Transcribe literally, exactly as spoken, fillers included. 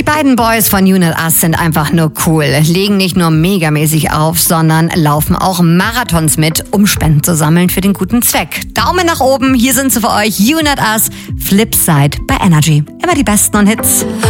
Die beiden Boys von Unit Us sind einfach nur cool, legen nicht nur megamäßig auf, sondern laufen auch Marathons mit, um Spenden zu sammeln für den guten Zweck. Daumen nach oben, hier sind sie für euch, Unit Us, Flipside bei Energy. Immer die besten und Hits.